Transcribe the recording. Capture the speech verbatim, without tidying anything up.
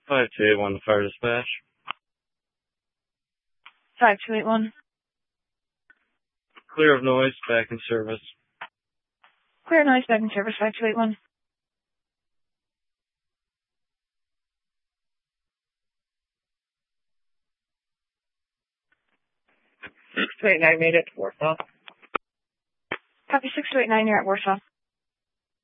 five two eight one, fire dispatch. five two eight one. Clear of noise, back in service. Clear of noise, back in service, five two eight one. six two eight nine made it to Warsaw. Copy six two eight nine, you're at Warsaw.